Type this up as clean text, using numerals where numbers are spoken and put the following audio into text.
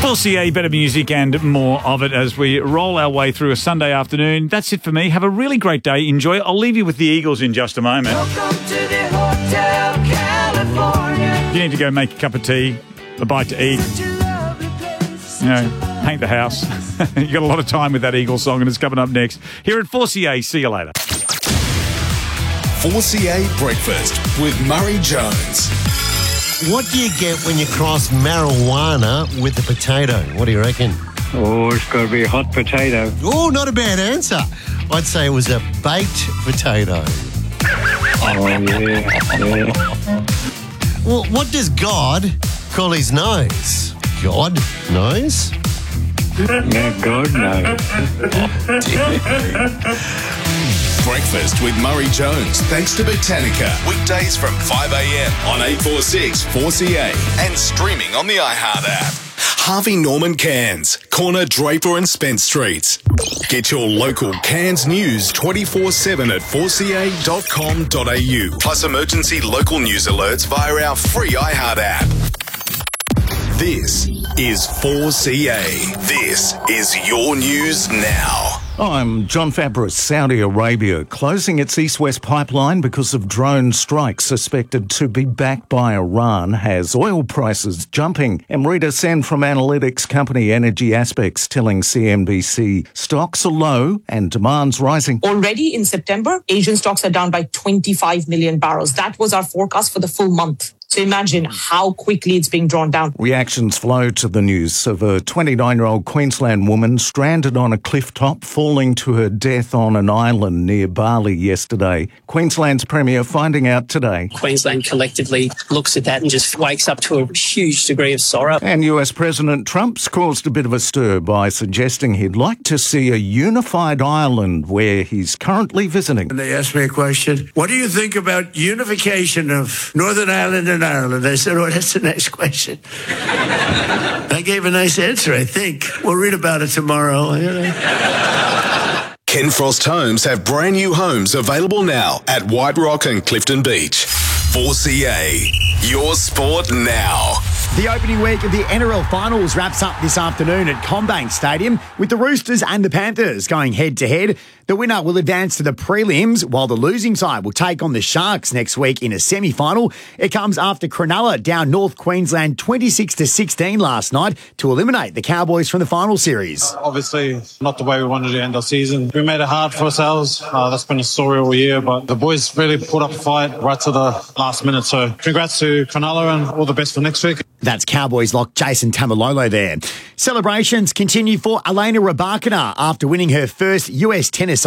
4CA, better music and more of it as we roll our way through a Sunday afternoon. That's it for me. Have a really great day. Enjoy it. I'll leave you with the Eagles in just a moment. Welcome to the Hotel California. You need to go make a cup of tea, a bite to eat, paint the house. You got a lot of time with that Eagles song, and it's coming up next here at 4CA. See you later. 4CA Breakfast with Murray Jones. What do you get when you cross marijuana with a potato? What do you reckon? Oh, it's got to be a hot potato. Oh, not a bad answer. I'd say it was a baked potato. Oh, yeah. Well, what does God call his nose? God knows? No, God knows. Breakfast with Murray Jones, thanks to Botanica. Weekdays from 5 a.m. on 846 4CA and streaming on the iHeart app. Harvey Norman Cairns, corner Draper and Spence Streets. Get your local Cairns news 24/7 at 4ca.com.au. Plus emergency local news alerts via our free iHeart app. This is 4CA. This is your news now. I'm John Fabris. Saudi Arabia closing its east-west pipeline because of drone strikes suspected to be backed by Iran has oil prices jumping. Amrita Sen from analytics company Energy Aspects telling CNBC stocks are low and demand's rising. Already in September, Asian stocks are down by 25 million barrels. That was our forecast for the full month. So imagine how quickly it's being drawn down. Reactions flow to the news of a 29-year-old Queensland woman stranded on a cliff top, falling to her death on an island near Bali yesterday. Queensland's Premier finding out today. Queensland collectively looks at that and just wakes up to a huge degree of sorrow. And US President Trump's caused a bit of a stir by suggesting he'd like to see a unified Ireland where he's currently visiting. And they asked me a question, what do you think about unification of Northern Ireland and Ireland? I said, oh, that's the next question. I gave a nice answer, I think. We'll read about it tomorrow. Ken Frost Homes have brand new homes available now at White Rock and Clifton Beach. 4CA, your sport now. The opening week of the NRL Finals wraps up this afternoon at CommBank Stadium with the Roosters and the Panthers going head-to-head. The winner will advance to the prelims, while the losing side will take on the Sharks next week in a semi-final. It comes after Cronulla down North Queensland 26-16 last night to eliminate the Cowboys from the final series. Obviously, not the way we wanted to end our season. We made it hard for ourselves. That's been a story all year, but the boys really put up a fight right to the last minute. So congrats to Cronulla and all the best for next week. That's Cowboys lock Jason Tamalolo there. Celebrations continue for Elena Rybakina after winning her first US tennis